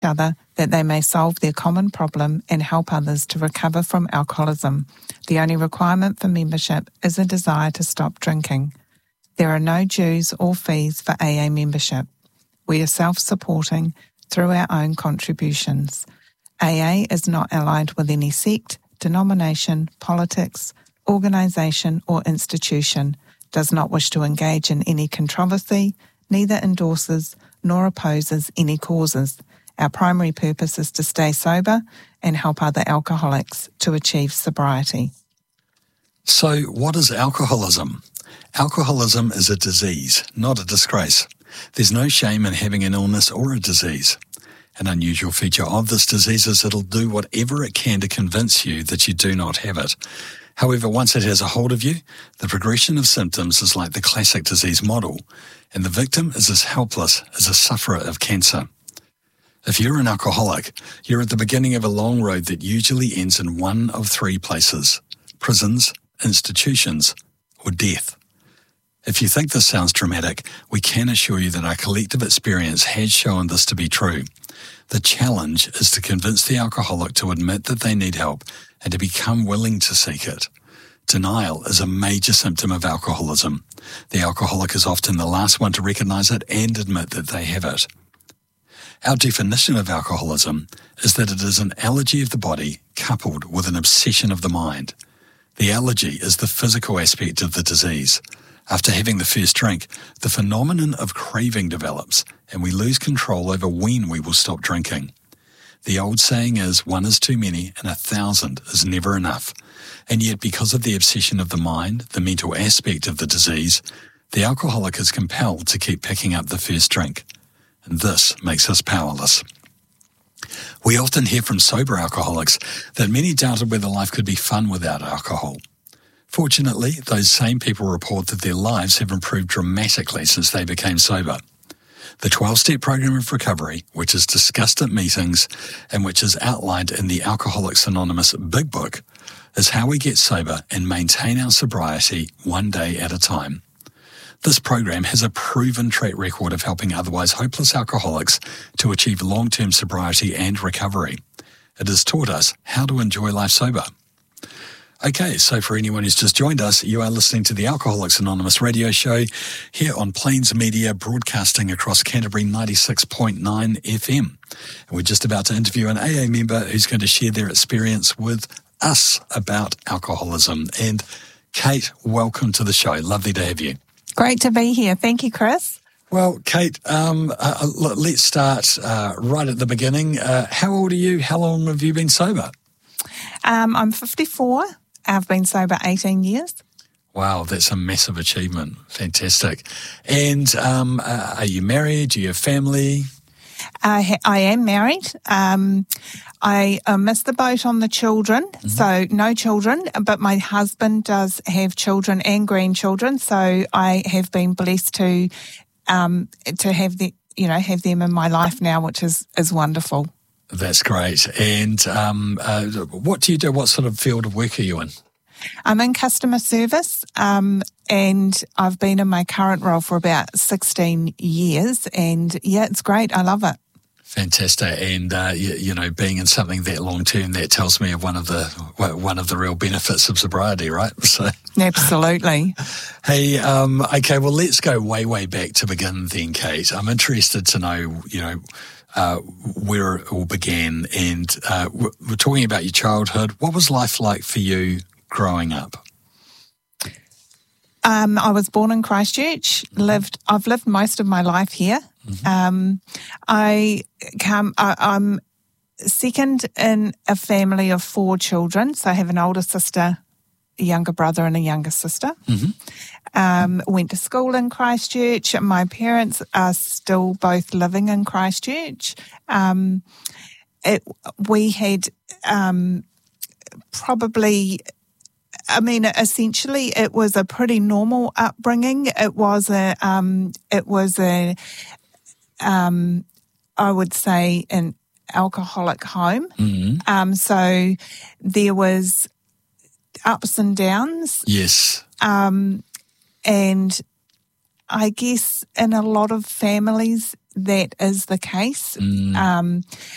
other that they may solve their common problem and help others to recover from alcoholism. The only requirement for membership is a desire to stop drinking. There are no dues or fees for AA membership. We are self-supporting through our own contributions. AA is not allied with any sect, denomination, politics, organisation or institution, does not wish to engage in any controversy, neither endorses nor opposes any causes. Our primary purpose is to stay sober and help other alcoholics to achieve sobriety. So, what is alcoholism? Alcoholism is a disease, not a disgrace. There's no shame in having an illness or a disease. An unusual feature of this disease is it'll do whatever it can to convince you that you do not have it. However, once it has a hold of you, the progression of symptoms is like the classic disease model, and the victim is as helpless as a sufferer of cancer. If you're an alcoholic, you're at the beginning of a long road that usually ends in one of three places: prisons, institutions, or death. If you think this sounds dramatic, we can assure you that our collective experience has shown this to be true. The challenge is to convince the alcoholic to admit that they need help and to become willing to seek it. Denial is a major symptom of alcoholism. The alcoholic is often the last one to recognize it and admit that they have it. Our definition of alcoholism is that it is an allergy of the body coupled with an obsession of the mind. The allergy is the physical aspect of the disease. After having the first drink, the phenomenon of craving develops and we lose control over when we will stop drinking. The old saying is 1 is too many and 1,000 is never enough. And yet because of the obsession of the mind, the mental aspect of the disease, the alcoholic is compelled to keep picking up the first drink. And this makes us powerless. We often hear from sober alcoholics that many doubted whether life could be fun without alcohol. Fortunately, those same people report that their lives have improved dramatically since they became sober. The 12-step program of recovery, which is discussed at meetings and which is outlined in the Alcoholics Anonymous Big Book, is how we get sober and maintain our sobriety one day at a time. This program has a proven track record of helping otherwise hopeless alcoholics to achieve long-term sobriety and recovery. It has taught us how to enjoy life sober. Okay, so for anyone who's just joined us, you are listening to the Alcoholics Anonymous radio show here on Plains Media, broadcasting across Canterbury 96.9 FM. And we're just about to interview an AA member who's going to share their experience with us about alcoholism. And Kate, welcome to the show. Lovely to have you. Great to be here. Thank you, Chris. Well, Kate, let's start right at the beginning. How old are you? How long have you been sober? I'm 54. I've been sober 18 years. Wow, that's a massive achievement. Fantastic. And are you married? Do you have family? I am married. I missed the boat on the children, so no children, but my husband does have children and grandchildren, so I have been blessed to have have them in my life now, which is wonderful. That's great. And what do you do? What sort of field of work are you in? I'm in customer service, and I've been in my current role for about 16 years, and yeah, it's great. I love it. Fantastic. And, being in something that long-term, that tells me of one of the real benefits of sobriety, right? So Absolutely. Hey, okay, well, let's go way, way back to begin then, Kate. I'm interested to know, where it all began, and we're talking about your childhood. What was life like for you growing up? I was born in Christchurch. I've lived most of my life here. I'm second in a family of 4 children. So I have an older sister, a younger brother, and a younger sister. Went to school in Christchurch. My parents are still both living in Christchurch. We had essentially it was a pretty normal upbringing. It was I would say an alcoholic home. So there was ups and downs. Yes. And I guess in a lot of families that is the case.